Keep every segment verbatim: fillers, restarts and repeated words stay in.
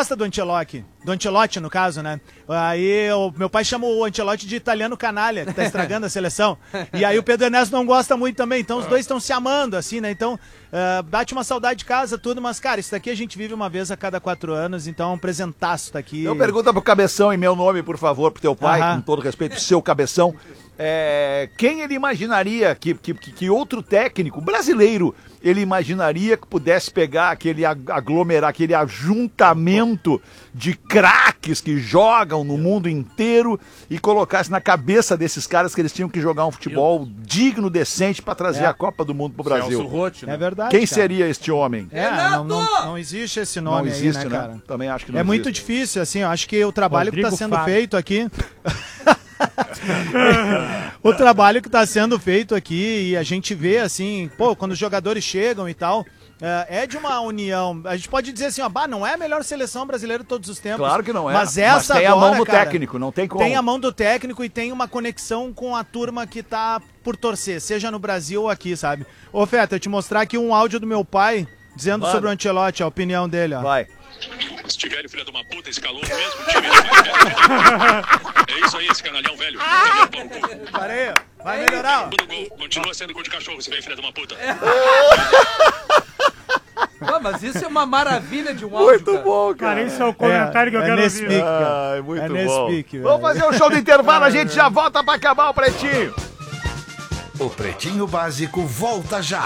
gosta do Ancelotti. Do Ancelotti, no caso, né? Aí o meu pai chama o Ancelotti de italiano canalha, que tá estragando a seleção. E aí o Pedro Ernesto não gosta muito também. Então os dois estão se amando, assim, né? Então, uh, bate uma saudade de casa, tudo. Mas, cara, isso daqui a gente vive uma vez a cada quatro anos. Então é um presentaço tá aqui. Eu pergunto pro Cabeção, em meu nome, por favor, pro teu pai, Aham. com todo respeito, pro seu Cabeção. É, quem ele imaginaria que, que, que outro técnico brasileiro ele imaginaria que pudesse pegar aquele aglomerar, aquele ajuntamento de craques que jogam no mundo inteiro e colocasse na cabeça desses caras que eles tinham que jogar um futebol digno, decente para trazer É. a Copa do Mundo pro Brasil. Celso Roth, né? É verdade. Quem cara. seria este homem? É, não, não, não existe esse nome Não existe, aí, né, cara? Também acho que não É existe. muito difícil, assim, eu acho que o trabalho Rodrigo que está sendo Fábio. feito aqui... o trabalho que está sendo feito aqui e a gente vê, assim, pô, quando os jogadores chegam e tal, é, é de uma união. A gente pode dizer assim, ó, bah, não é a melhor seleção brasileira de todos os tempos. Claro que não é. Mas essa tem agora, a mão do cara, técnico, não tem como. Tem a mão do técnico e tem uma conexão com a turma que tá por torcer, seja no Brasil ou aqui, sabe? Ô, Feta, eu te mostrar aqui um áudio do meu pai dizendo Mano. sobre o Ancelotti, a opinião dele, ó. Vai. Se tiver filho de uma puta, escalou o mesmo time. Vai, é isso aí, esse canalhão velho. Parei, ó. Vai melhorar, ó. Segundo gol, continua sendo gol de cachorro, se vem filho de uma puta. Ah, mas isso é uma maravilha de um áudio, Muito cara. bom, cara. Cara, esse é o comentário que eu é quero nesse ouvir. pique, cara. Ai, muito É nesse bom. pique, velho. Vamos fazer o show do intervalo, a gente já volta pra acabar o Pretinho. O Pretinho Básico volta já.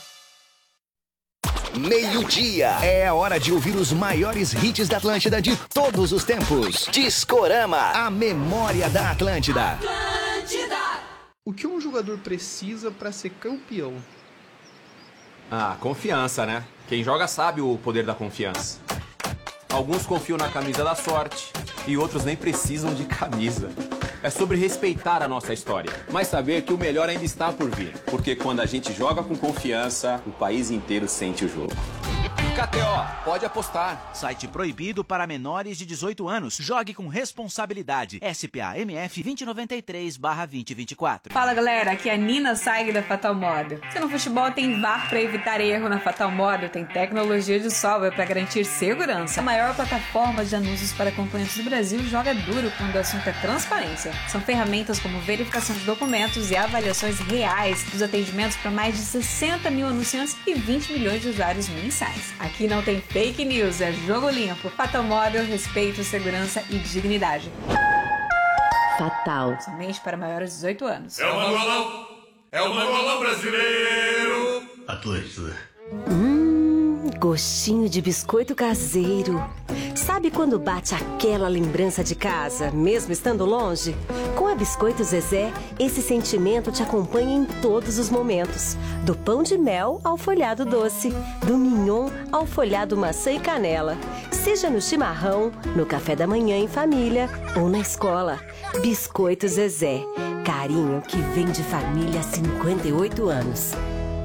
Meio-dia. É a hora de ouvir os maiores hits da Atlântida de todos os tempos. Discorama, a memória da Atlântida. O que um jogador precisa para ser campeão? Ah, confiança, né? Quem joga sabe o poder da confiança. Alguns confiam na camisa da sorte e outros nem precisam de camisa. É sobre respeitar a nossa história, mas saber que o melhor ainda está por vir. Porque quando a gente joga com confiança, o país inteiro sente o jogo. K T O, pode apostar. Site proibido para menores de dezoito anos. Jogue com responsabilidade. S P A M F vinte e noventa e três barra vinte e vinte e quatro. Fala galera, aqui é a Nina Saig da Fatal Model. Se no futebol tem V A R para evitar erro, na Fatal Model tem tecnologia de software para garantir segurança. A maior plataforma de anúncios para acompanhantes do Brasil joga duro quando o assunto é transparência. São ferramentas como verificação de documentos e avaliações reais dos atendimentos para mais de sessenta mil anunciantes e vinte milhões de usuários mensais. Aqui não tem fake news, é jogo limpo. Fatal Model, respeito, segurança e dignidade. Fatal. Somente para maiores de dezoito anos. É o mangolão, é o mangolão brasileiro. Atlântida. Hum, gostinho de biscoito caseiro. Sabe quando bate aquela lembrança de casa, mesmo estando longe? Com a Biscoito Zezé, esse sentimento te acompanha em todos os momentos. Do pão de mel ao folhado doce, do mignon ao folhado maçã e canela. Seja no chimarrão, no café da manhã em família ou na escola. Biscoito Zezé, carinho que vem de família há cinquenta e oito anos.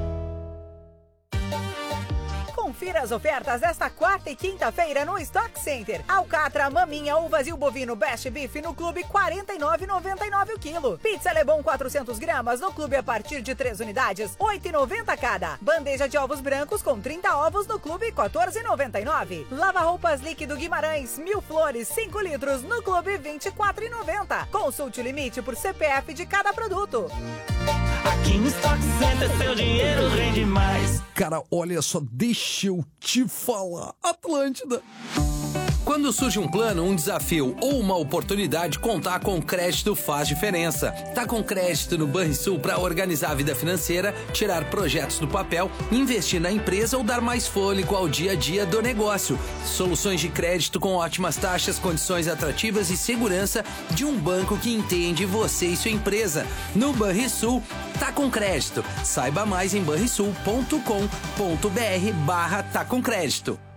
Confira as ofertas desta quarta e quinta-feira no Stock Center. Alcatra, maminha ou vazio bovino Best Beef no Clube quarenta e nove reais e noventa e nove centavos o quilo. Pizza Lebon quatrocentas gramas no Clube a partir de três unidades, oito reais e noventa centavos cada. Bandeja de ovos brancos com trinta ovos no Clube quatorze reais e noventa e nove centavos. Lava roupas líquido Guimarães, mil flores, cinco litros no Clube vinte e quatro reais e noventa centavos. Consulte o limite por C P F de cada produto. Aqui no Stock Center seu dinheiro rende mais. Cara, olha só, deixa eu te falar. Atlântida. Quando surge um plano, um desafio ou uma oportunidade, contar com crédito faz diferença. Tá com crédito no Banrisul para organizar a vida financeira, tirar projetos do papel, investir na empresa ou dar mais fôlego ao dia a dia do negócio. Soluções de crédito com ótimas taxas, condições atrativas e segurança de um banco que entende você e sua empresa. No Banrisul, tá com crédito. Saiba mais em banrisul ponto com ponto br barra tá com crédito.